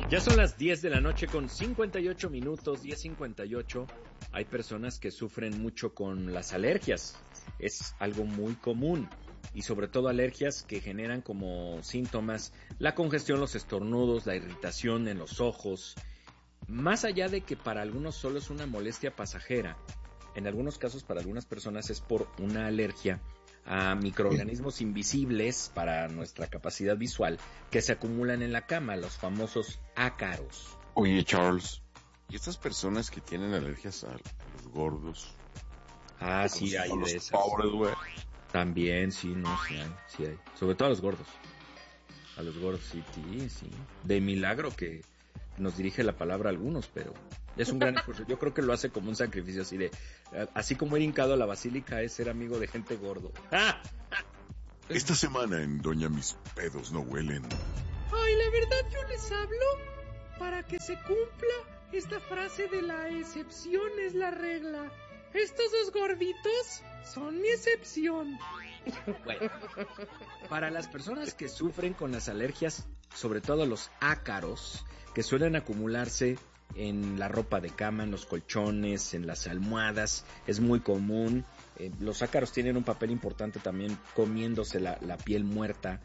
Ya son las 10 de la noche con 58 minutos, 10:58. Hay personas que sufren mucho con las alergias. Es algo muy común. Y sobre todo alergias que generan como síntomas la congestión, los estornudos, la irritación en los ojos. Más allá de que para algunos solo es una molestia pasajera, en algunos casos para algunas personas es por una alergia a microorganismos invisibles para nuestra capacidad visual que se acumulan en la cama, los famosos ácaros. Oye, Charles, ¿y estas personas que tienen alergias a los gordos? Ah, sí, hay de esas. Pobres, güey. También, sí, no, sí hay. Sobre todo a los gordos. A los gordos, sí. De milagro que nos dirige la palabra a algunos, pero es un gran esfuerzo. Yo creo que lo hace como un sacrificio así de... Así como ir hincado a la basílica es ser amigo de gente gordo. Esta semana en Doña Mis Pedos No Huelen. Ay, la verdad yo les hablo para que se cumpla esta frase de la excepción es la regla. Estos dos gorditos son mi excepción. Bueno, para las personas que sufren con las alergias, sobre todo los ácaros, que suelen acumularse en la ropa de cama, en los colchones, en las almohadas, es muy común. Los ácaros tienen un papel importante también comiéndose la piel muerta.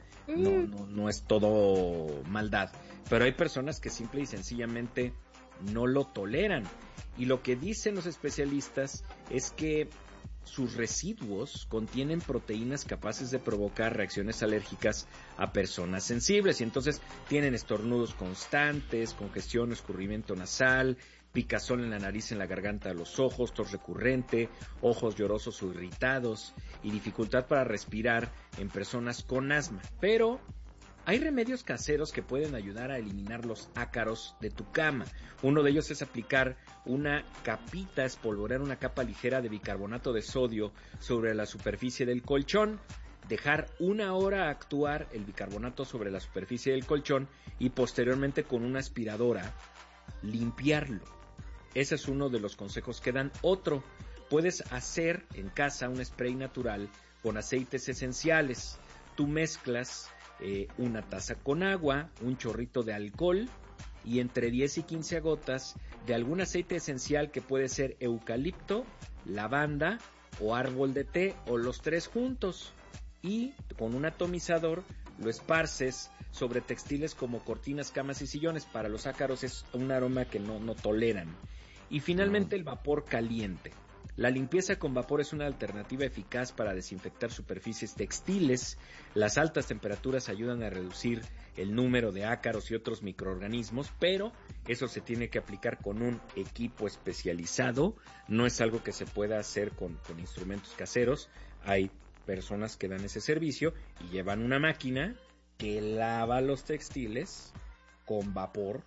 No es todo maldad, pero hay personas que simple y sencillamente no lo toleran. Y lo que dicen los especialistas es que sus residuos contienen proteínas capaces de provocar reacciones alérgicas a personas sensibles y entonces tienen estornudos constantes, congestión, escurrimiento nasal, picazón en la nariz, en la garganta, los ojos, tos recurrente, ojos llorosos o irritados y dificultad para respirar en personas con asma. Pero hay remedios caseros que pueden ayudar a eliminar los ácaros de tu cama. Uno de ellos es aplicar una capita, espolvorear una capa ligera de bicarbonato de sodio sobre la superficie del colchón, dejar 1 hora actuar el bicarbonato sobre la superficie del colchón y posteriormente con una aspiradora limpiarlo. Ese es uno de los consejos que dan. Otro, puedes hacer en casa un spray natural con aceites esenciales. Tú mezclas una taza con agua, un chorrito de alcohol y entre 10 y 15 gotas de algún aceite esencial que puede ser eucalipto, lavanda o árbol de té o los tres juntos, y con un atomizador lo esparces sobre textiles como cortinas, camas y sillones. Para los ácaros es un aroma que no toleran. Y finalmente el vapor caliente. La limpieza con vapor es una alternativa eficaz para desinfectar superficies textiles. Las altas temperaturas ayudan a reducir el número de ácaros y otros microorganismos, pero eso se tiene que aplicar con un equipo especializado. No es algo que se pueda hacer con instrumentos caseros. Hay personas que dan ese servicio y llevan una máquina que lava los textiles con vapor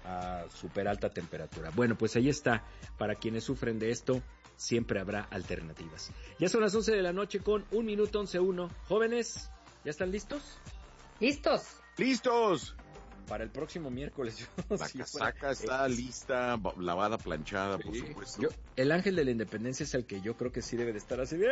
a súper alta temperatura. Bueno, pues ahí está. Para quienes sufren de esto, siempre habrá alternativas. Ya son las 11 de la noche con 1 minuto 11:01. Jóvenes, ¿ya están listos? ¡Listos! Para el próximo miércoles. La casaca está lista, lavada, planchada, por supuesto. El ángel de la independencia es el que yo creo que sí debe de estar así.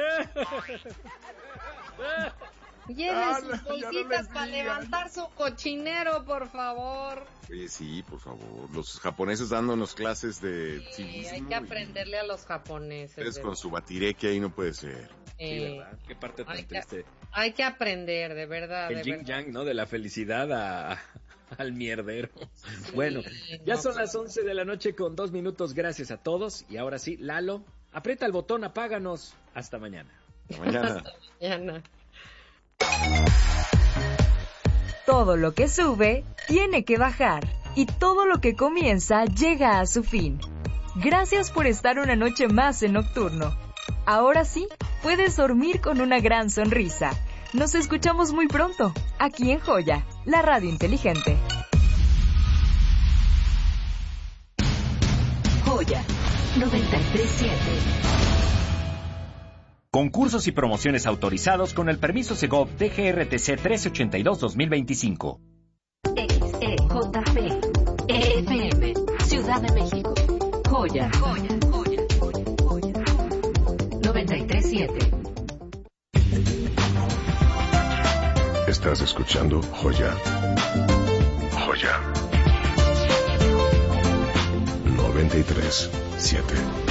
Lleven sus bolsitas para levantar su cochinero, por favor. Oye, sí, por favor. Los japoneses dándonos clases de civismo. Hay que aprenderle a los japoneses. Ustedes con su batireke ahí no puede ser. Sí, ¿verdad? Qué parte tan triste. Hay que aprender, de verdad. El yin yang, ¿no? De la felicidad al mierdero. Sí, bueno, ya son las 11 de la noche con 2 minutos. Gracias a todos. Y ahora sí, Lalo, aprieta el botón, apáganos. Hasta mañana. Hasta mañana. Todo lo que sube tiene que bajar y todo lo que comienza llega a su fin. Gracias por estar una noche más en Nocturno. Ahora sí, puedes dormir con una gran sonrisa. Nos escuchamos muy pronto, aquí en Joya, la radio inteligente. Joya 93.7. Concursos y promociones autorizados con el permiso Segov DGRTC 1382-2025. XEJP FM Ciudad de México. Joya 93.7. Estás escuchando Joya. Joya. 93.7.